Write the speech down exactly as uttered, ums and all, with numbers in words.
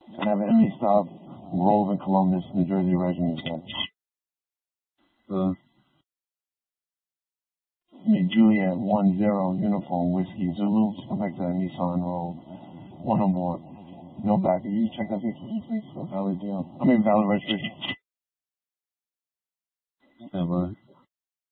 and have an any stop Grove and Columbus, New Jersey residents. Uh, Juliet one zero uniform whiskey Zulu, select that Nissan Road, one on board. No back. You check that please. Valid deal. I mean valid registration. yeah, bye.